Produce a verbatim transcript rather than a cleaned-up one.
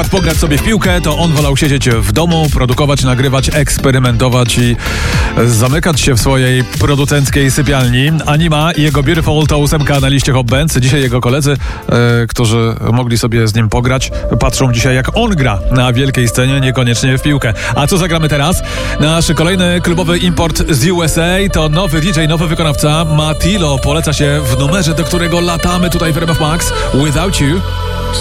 pograć sobie w piłkę, to on wolał siedzieć w domu, produkować, nagrywać, eksperymentować i zamykać się w swojej producenckiej sypialni. Anima i jego Beautiful to ósemka na liście Hot Bands. Dzisiaj jego koledzy, e, którzy mogli sobie z nim pograć, patrzą dzisiaj jak on gra na wielkiej scenie, niekoniecznie w piłkę. A co zagramy teraz? Nasz kolejny klubowy import z U S A to nowy D J, nowy wykonawca. Matilo poleca się w numerze, do którego latamy tutaj w R M F Max. Without You.